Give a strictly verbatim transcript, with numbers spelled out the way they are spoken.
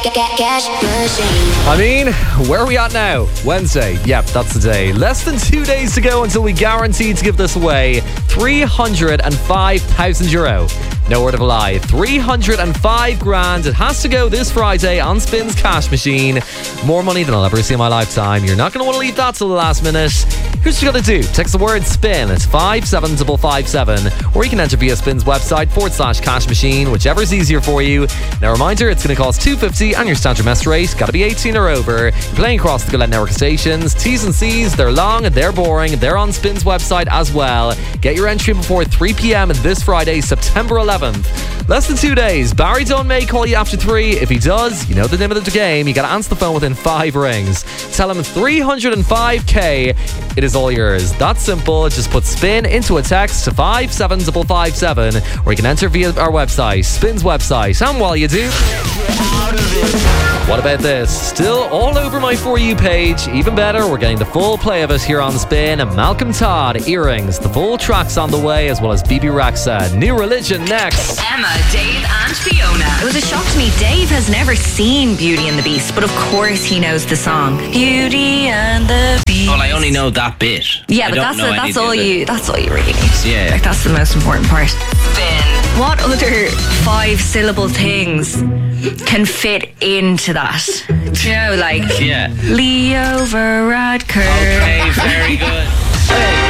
Cash Machine. I mean, where are we at now? Wednesday. Yep, that's the day. Less than two days to go until we guarantee to give this away. three hundred five thousand euro. No word of a lie. three hundred five grand. It has to go this Friday on Spin's Cash Machine. More money than I'll ever see in my lifetime. You're not going to want to leave that till the last minute. Here's what you got to do. Text the word SPIN. It's five seven five five seven. Or you can enter via Spin's website forward slash cash machine, whichever is easier for you. Now, reminder, it's going to cost two fifty and your standard mess rate. Got to be eighteen or over. You're playing across the Gillette Network stations. T's and C's, they're long and they're boring. They're on Spin's website as well. Get your entry before three p.m. this Friday, September eleventh. Less than two days. Barry Dunn may call you after three. If he does, you know the name of the game. You got to answer the phone within five rings. Tell him three hundred five k. It is all yours. That's simple. Just put SPIN into a text to five seven five five seven, or you can enter via our website, Spin's website. And while you do, what about this? Still all over my For You page. Even better, we're getting the full play of it here on Spin. Malcolm Todd, Earrings. The full track's on the way, as well as B B Rexa. New Religion next. Emma, Dave and Fiona. It was a shock to me. Dave has never seen Beauty and the Beast, but of course he knows the song Beauty and the Beast. Well, I only know that bit. Yeah, I but don't that's know a, that's any all of the- you that's all you really need. Yeah. Like, that's the most important part. Spin. What other five syllable things can fit into that? Do you know, like Yeah. Leo Varadkar. Okay, very good.